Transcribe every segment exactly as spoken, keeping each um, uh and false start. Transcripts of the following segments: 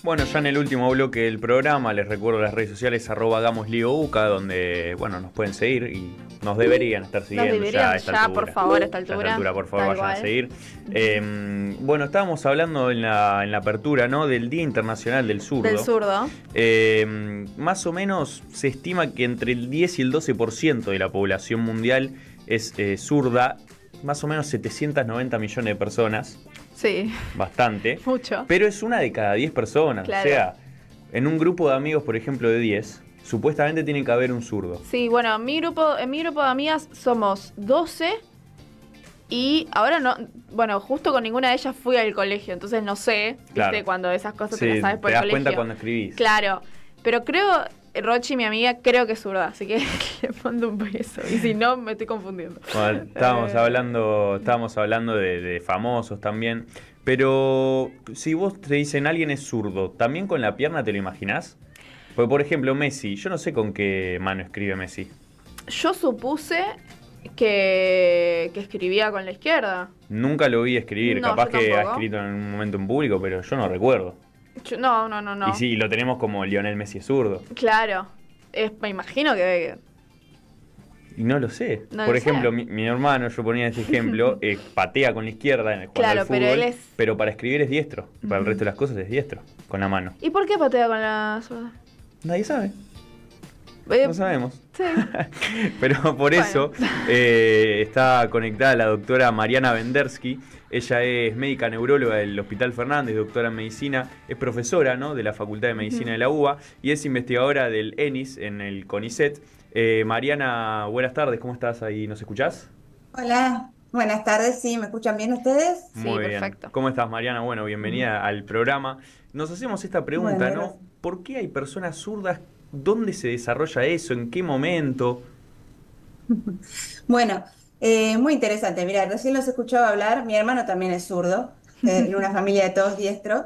Bueno, ya en el último bloque del programa, les recuerdo las redes sociales, arroba hagamosliouca, donde, bueno, nos pueden seguir y nos deberían estar siguiendo. Nos deberían ya, a esta ya, altura. por favor, a esta altura. Ya a esta altura, por favor, Tal vayan cual. a seguir. Eh, bueno, estábamos hablando en la, en la apertura, ¿no?, del Día Internacional del Zurdo. Del zurdo. Eh, más o menos se estima que entre el diez y el doce por ciento de la población mundial es eh, zurda, más o menos setecientos noventa millones de personas. Sí. Bastante. Mucho. Pero es una de cada diez personas. Claro. O sea, en un grupo de amigos, por ejemplo, de diez, supuestamente tiene que haber un zurdo. Sí, bueno, en mi grupo, en mi grupo de amigas somos doce y ahora no, bueno, justo con ninguna de ellas fui al colegio, entonces no sé, Claro. viste, cuando esas cosas te Sí, las sabes por te el das colegio. cuenta cuando escribís. Claro, pero creo, Rochi, mi amiga, creo que es zurda, así que le mando un beso. Y si no, me estoy confundiendo. Bueno, estábamos Eh. hablando, estábamos hablando de, de famosos también. Pero si vos te dicen alguien es zurdo, ¿también con la pierna te lo imaginás? Porque, por ejemplo, Messi, yo no sé con qué mano escribe Messi. Yo supuse que, que escribía con la izquierda. Nunca lo vi escribir, No, capaz yo que ha tampoco. escrito en un momento en público, pero yo no recuerdo. Yo- no, no, no, no. Y sí, lo tenemos como Lionel Messi es zurdo. Claro, es, me imagino que... Y no lo sé. No Por lo ejemplo, sé. mi, mi hermano, yo ponía este ejemplo, eh, patea con la izquierda en el Claro, al fútbol, pero él es- pero para escribir es diestro. Y para el Ujú. resto de las cosas es diestro, con la mano. ¿Y por qué patea con la zurda? Nadie sabe, Eh, no sabemos. Sí. Pero por Bueno. eso eh, está conectada la doctora Mariana Vendersky. Ella es médica neuróloga del Hospital Fernández, doctora en medicina, es profesora, ¿no?, de la Facultad de Medicina de la U B A y es investigadora del ENIS en el CONICET. Eh, Mariana, buenas tardes, ¿cómo estás ahí? ¿Nos escuchás? Hola, buenas tardes, ¿sí? ¿Me escuchan bien ustedes? Sí, Muy bien. perfecto. ¿Cómo estás, Mariana? Bueno, bienvenida al programa. Nos hacemos esta pregunta, Bueno, ¿no? gracias. ¿Por qué hay personas zurdas? ¿Dónde se desarrolla eso? ¿En qué momento? Bueno, eh, muy interesante. Mira, recién los escuchaba hablar. Mi hermano también es zurdo, eh, en una familia de todos diestros.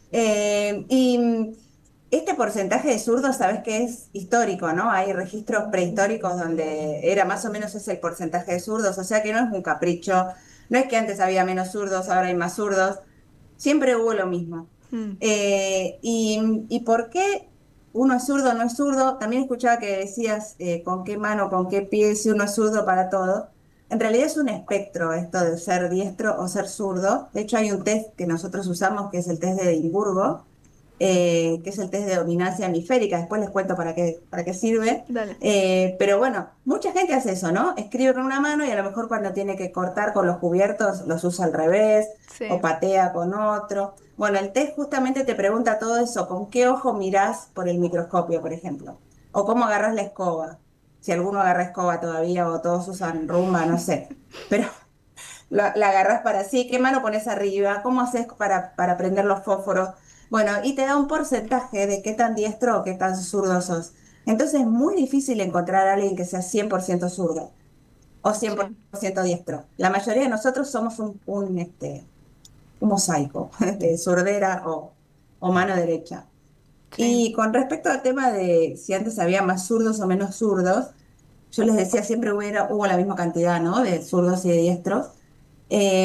Eh, y mm, este porcentaje de zurdos, sabes que es histórico, ¿no? Hay registros prehistóricos donde era más o menos ese el porcentaje de zurdos, o sea que no es un capricho. No es que antes había menos zurdos, ahora hay más zurdos. Siempre hubo lo mismo. Mm. Eh, y, ¿Y por qué uno es zurdo o no es zurdo? También escuchaba que decías eh, con qué mano, con qué pie, si uno es zurdo para todo. En realidad es un espectro esto de ser diestro o ser zurdo. De hecho hay un test que nosotros usamos que es el test de Edimburgo, eh, que es el test de dominancia hemisférica. Después les cuento para qué, para qué sirve. Dale. Eh, pero bueno, mucha gente hace eso, ¿no? Escribe con una mano y a lo mejor cuando tiene que cortar con los cubiertos los usa al revés, Sí. o patea con otro. Bueno, el test justamente te pregunta todo eso, con qué ojo mirás por el microscopio, por ejemplo, o cómo agarrás la escoba, si alguno agarra escoba todavía o todos usan rumba, no sé, pero la, la agarrás para sí, qué mano pones arriba, cómo haces para, para prender los fósforos, bueno, y te da un porcentaje de qué tan diestro o qué tan zurdo sos. Entonces es muy difícil encontrar a alguien que sea cien por ciento zurdo o cien por ciento diestro. La mayoría de nosotros somos un, un, este, un mosaico de surdera o, o mano derecha. Sí. Y con respecto al tema de si antes había más zurdos o menos zurdos, yo les decía, siempre hubiera, hubo la misma cantidad, ¿no?, de zurdos y de diestros. Eh,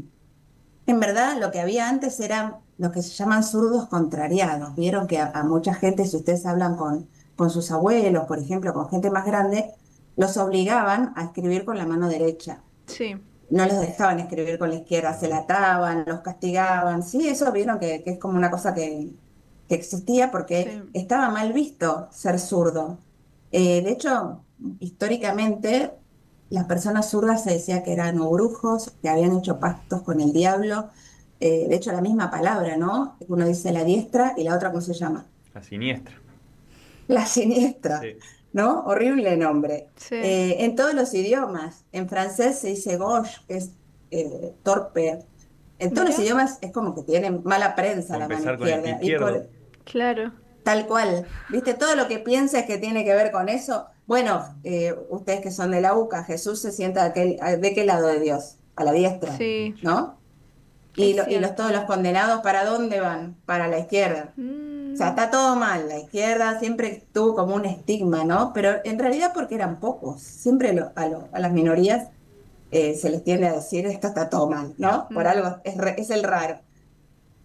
en verdad, lo que había antes eran los que se llaman zurdos contrariados. Vieron que a, a mucha gente, si ustedes hablan con, con sus abuelos, por ejemplo, con gente más grande, los obligaban a escribir con la mano derecha. Sí. No los dejaban escribir con la izquierda, se la ataban, los castigaban. Sí, eso vieron que, que es como una cosa que, que existía porque Sí. estaba mal visto ser zurdo. Eh, de hecho, históricamente, las personas zurdas se decía que eran o brujos, que habían hecho pactos con el diablo. Eh, de hecho, la misma palabra, ¿no? Uno dice la diestra y la otra, ¿cómo se llama? La siniestra. La siniestra. Sí. ¿No? Horrible nombre. Sí. Eh, en todos los idiomas. En francés se dice gauche, que es eh, torpe. En todos Mirá. los idiomas es como que tienen mala prensa O la mano empezar con el izquierda. pie Y por- izquierdo. Claro. tal cual. ¿Viste? Todo lo que pienses que tiene que ver con eso. Bueno, eh, ustedes que son de la U C A, Jesús se sienta de, aquel- ¿de qué lado de Dios? A la diestra. Sí. ¿No? Y, Es lo- y los, cierto. todos los condenados, ¿para dónde van? Para la izquierda. Mm. O sea, está todo mal. La izquierda siempre tuvo como un estigma, ¿no? Pero en realidad porque eran pocos. Siempre lo- a, lo- a las minorías eh, se les tiende a decir esto está todo mal, ¿no? Por Mm. algo es, re- es el raro.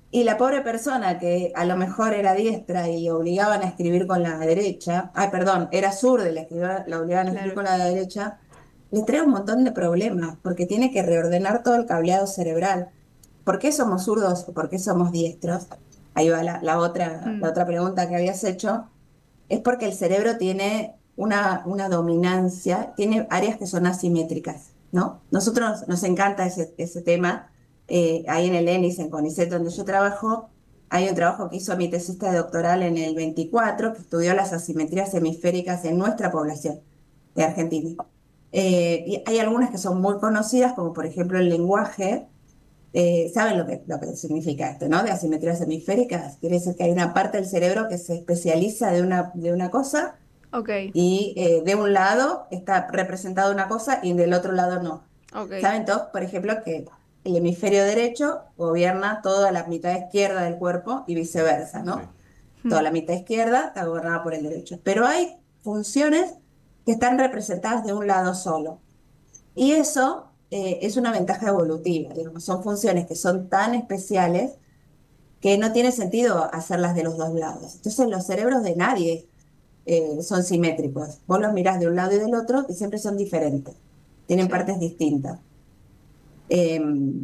Y la pobre persona que a lo mejor era diestra y obligaban a escribir con la derecha, ay, perdón, era zurda y la, escriba- la obligaban a escribir Claro. con la derecha, le trae un montón de problemas, porque tiene que reordenar todo el cableado cerebral. ¿Por qué somos zurdos o por qué somos diestros? Ahí va la, la otra, la Mm, otra pregunta que habías hecho. Es porque el cerebro tiene una, una dominancia, tiene áreas que son asimétricas, ¿no? Nosotros nos encanta ese, ese tema. Eh, ahí en el ENIS, en CONICET, donde yo trabajo, hay un trabajo que hizo mi tesista de doctoral en el veinticuatro, que estudió las asimetrías hemisféricas en nuestra población de Argentina. Eh, y hay algunas que son muy conocidas, como por ejemplo el lenguaje. Eh, ¿saben lo que, lo que significa esto, no? De asimetrías hemisféricas. Quiere decir que hay una parte del cerebro que se especializa de una, de una cosa ok, y eh, de un lado está representada una cosa y del otro lado no. ok. ¿Saben todos, por ejemplo, que el hemisferio derecho gobierna toda la mitad izquierda del cuerpo y viceversa, Sí. ¿no? Mm, Toda la mitad izquierda está gobernada por el derecho. Pero hay funciones que están representadas de un lado solo. Y eso eh, es una ventaja evolutiva, digamos, son funciones que son tan especiales que no tiene sentido hacerlas de los dos lados. Entonces los cerebros de nadie eh, son simétricos. Vos los mirás de un lado y del otro y siempre son diferentes, tienen sí. partes distintas. Eh,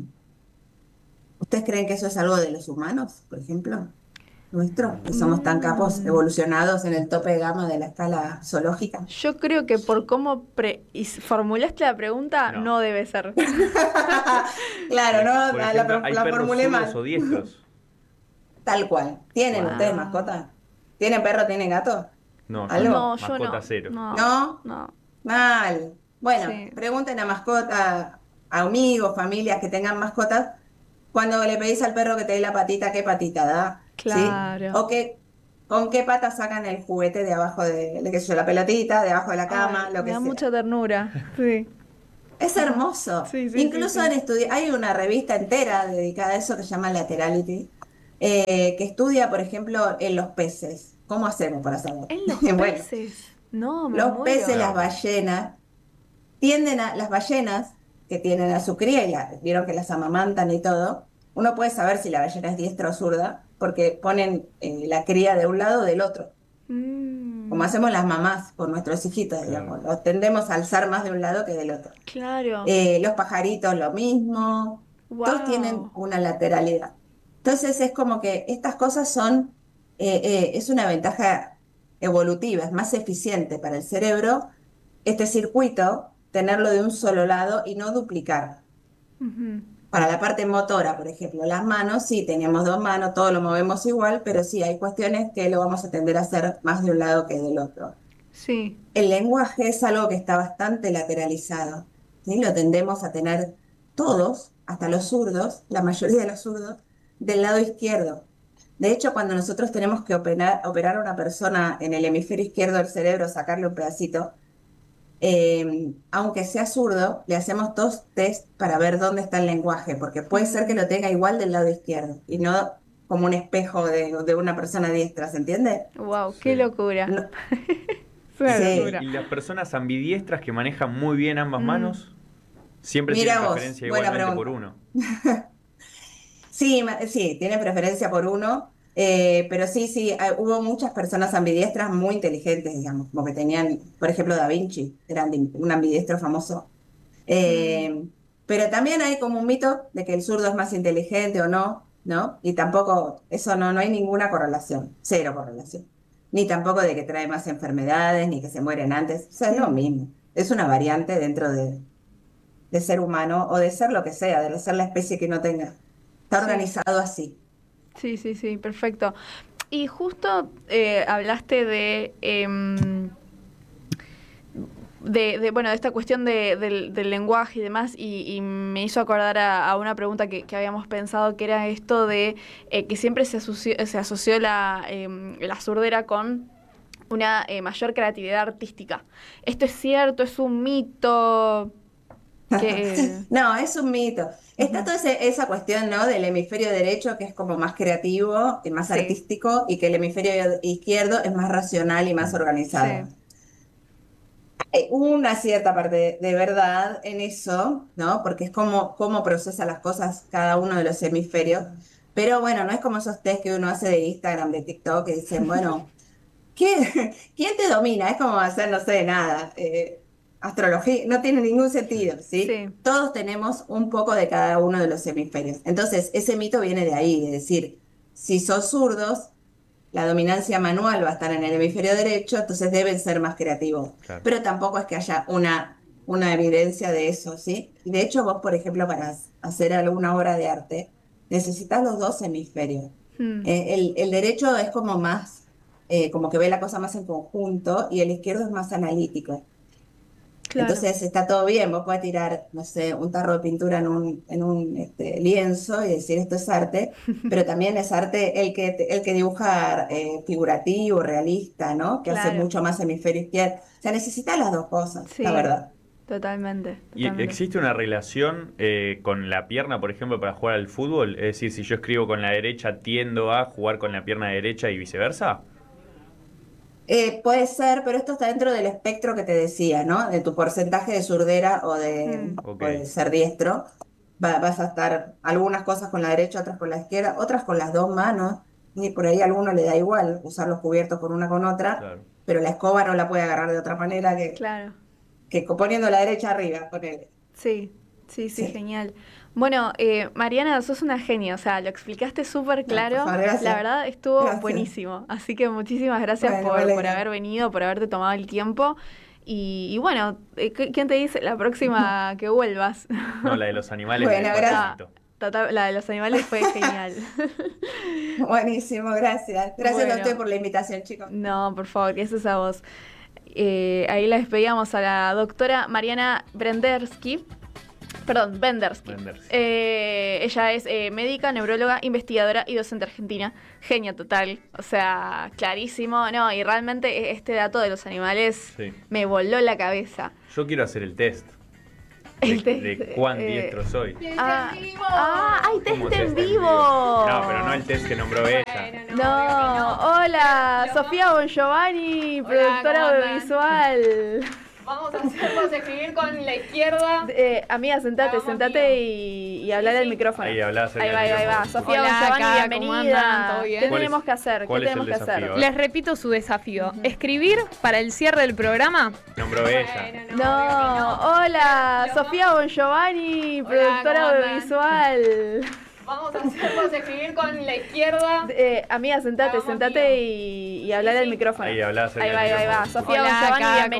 ¿Ustedes creen que eso es algo de los humanos, por ejemplo? Nuestro, que somos tan capos, Mm, evolucionados en el tope de gama de la escala zoológica. yo creo que por cómo pre- y s- formulaste la pregunta, No. no debe ser. Claro, ¿no? Por La, ejemplo, la- hay la perros formulé zurdos mal. o diestros. Tal cual. ¿Tienen ustedes Wow. mascota? ¿Tienen perro, tienen gato? No, yo ¿Algo? no. No, yo Mascota no. cero. No, ¿No? no. Mal. Bueno, Sí. pregunten a mascota, a amigos, familias que tengan mascotas, cuando le pedís al perro que te dé la patita, ¿qué patita da? ¿Sí? Claro. O que, ¿con qué pata sacan el juguete de abajo de, de qué sé yo, la pelotita, de abajo de la cama, Ay, lo me que da sea? mucha ternura. Sí. Es hermoso. Sí, sí, sí, Incluso han sí. estudi- hay una revista entera dedicada a eso que se llama Laterality, eh, que estudia, por ejemplo, en los peces. ¿Cómo hacemos para saber? En los Bueno, peces. No, me los peces, muero. las Claro. ballenas, tienden a, las ballenas que tienen a su cría y la, vieron que las amamantan y todo, uno puede saber si la ballena es diestra o zurda, porque ponen eh, la cría de un lado o del otro, como Mm, hacemos las mamás por nuestros hijitos, Claro. digamos, los tendemos a alzar más de un lado que del otro. claro. Eh, los pajaritos lo mismo, todos tienen Wow. una lateralidad. Entonces es como que estas cosas son, eh, eh, es una ventaja evolutiva, es más eficiente para el cerebro este circuito, tenerlo de un solo lado y no duplicar. Para la parte motora, por ejemplo, las manos, sí, teníamos dos manos, todo lo movemos igual, pero sí, hay cuestiones que lo vamos a tender a hacer más de un lado que del otro. Sí. El lenguaje es algo que está bastante lateralizado, ¿sí? Lo tendemos a tener todos, hasta los zurdos, la mayoría de los zurdos, del lado izquierdo. De hecho, cuando nosotros tenemos que operar, operar a una persona en el hemisferio izquierdo del cerebro, sacarle un pedacito, eh, aunque sea zurdo, le hacemos dos test para ver dónde está el lenguaje, porque puede ser que Mm, lo tenga igual del lado izquierdo y no como un espejo de, de una persona diestra, ¿se entiende? wow, qué Sí. locura. No, Es una sí. locura. Y las personas ambidiestras que manejan muy bien ambas Mm. manos, siempre Mira tienen vos, preferencia buena igualmente por pregunta. uno. Sí, ma- sí, tiene preferencia por uno, eh, pero sí, sí, ah, hubo muchas personas ambidiestras muy inteligentes, digamos, como que tenían, por ejemplo, Da Vinci, era ambi- un ambidiestro famoso. Mm, Eh, pero también hay como un mito de que el zurdo es más inteligente o no, ¿no? Y tampoco, eso no, no hay ninguna correlación, cero correlación. Ni tampoco de que trae más enfermedades, ni que se mueren antes, o sea, es lo mm, mismo. Es una variante dentro de, de ser humano o de ser lo que sea, de ser la especie que no tenga. Está sí, organizado así. sí, sí, sí, perfecto. Y justo eh, hablaste de, em, de, de, bueno, de esta cuestión de- del, del lenguaje y demás, y, y me hizo acordar a, a una pregunta que, que habíamos pensado, que era esto de eh, que siempre se asoció, se asoció la, em, la sordera con una eh, mayor creatividad artística. ¿Esto es cierto? ¿Es un mito? Que... No, es un mito. Está Ujú. toda ese- esa cuestión, ¿no? Del hemisferio derecho, que es como más creativo y más Sí, artístico, y que el hemisferio izquierdo es más racional y más Mm. organizado. sí. Hay una cierta parte de, de verdad en eso, ¿no? Porque es como cómo procesa las cosas cada uno de los hemisferios. Pero bueno, no es como esos test que uno hace de Instagram, de TikTok, que dicen, bueno, ¿qué- ¿quién te domina? Es como hacer, no sé, nada. eh, astrología, no tiene ningún sentido, ¿sí? Sí. Todos tenemos un poco de cada uno de los hemisferios. Entonces, ese mito viene de ahí, de decir, si sos zurdos, la dominancia manual va a estar en el hemisferio derecho, entonces deben ser más creativos. Claro. Pero tampoco es que haya una, una evidencia de eso, ¿sí? Y de hecho, vos, por ejemplo, para hacer alguna obra de arte, necesitas los dos hemisferios. Mm, Eh, el, el derecho es como más, eh, como que ve la cosa más en conjunto, y el izquierdo es más analítico. claro. Entonces está todo bien, vos podés tirar, no sé, un tarro de pintura en un, en un este, lienzo y decir esto es arte, pero también es arte el que, el que dibuja eh, figurativo, realista, ¿no? Que hace Claro. mucho más hemisferio izquierdo. O sea, necesita las dos cosas, Sí. la verdad. Totalmente. ¿Y totalmente. existe una relación eh, con la pierna, por ejemplo, para jugar al fútbol? Es decir, si yo escribo con la derecha, tiendo a jugar con la pierna derecha y viceversa. Eh, puede ser, pero esto está dentro del espectro que te decía, ¿no? De tu porcentaje de surdera o de, Mm. o Ok. de ser diestro. Va- vas a estar algunas cosas con la derecha, otras con la izquierda, otras con las dos manos. Y por ahí a alguno le da igual usar los cubiertos con una con otra, Claro. pero la escoba no la puede agarrar de otra manera que, Claro. que poniendo la derecha arriba, ponele. Sí, sí, sí, Sí. genial. Bueno, eh, Mariana, sos una genia, o sea, lo explicaste súper No, claro. por favor, gracias. La verdad estuvo Gracias. buenísimo. Así que muchísimas gracias Bueno, por, me por alegra. haber venido, por haberte tomado el tiempo. Y, y bueno, eh, ¿qué- ¿quién te dice la próxima que vuelvas? No, la de los animales. Bueno, me dejó gracias. exquisito. Total, la de los animales fue genial. Buenísimo, gracias. Gracias Bueno. a usted por la invitación, chicos. No, por favor, gracias a vos. Eh, ahí la despedíamos a la doctora Mariana Brendersky. Perdón, Bendersky. Bendersky. Eh, ella es eh, médica, neuróloga, investigadora y docente argentina. Genia total. O sea, clarísimo. No, y realmente este dato de los animales Sí. me voló la cabeza. Yo quiero hacer el test. De, El test, de cuán eh, diestro soy. Ah, ah, hay ¿Cómo test se en hace vivo. No, pero no el test que nombró ella. No, hola, Sofía Bongiovanni, Hola, productora ¿cómo andan? audiovisual. Vamos a hacerlos escribir con la izquierda. Eh, amiga, sentate, Vamos, sentate amigo. y, y hablar Sí, al sí. micrófono. Ahí hablá cerca Ahí va, del ahí va, ahí va. micrófono. Sofía Hola, Bongiovanni, acá, ¿cómo bienvenida. andan? ¿Todo bien? ¿Qué ¿Cuál tenemos es- que hacer? ¿Qué cuál es el tenemos que desafío? hacer? Les repito su desafío. Escribir para el cierre del programa. Nombró ella. No, hola, Sofía Bongiovanni, Hola, productora ¿cómo andan? audiovisual. Vamos a hacerlos escribir con la izquierda. Eh, amiga, sentate, Vamos, sentate amigo. y, y hablar Sí, al sí. micrófono. Ahí hablá cerca Ahí del va, ahí va, ahí va. micrófono. Sofía Hola, Bongiovanni, acá, ¿cómo bienvenida.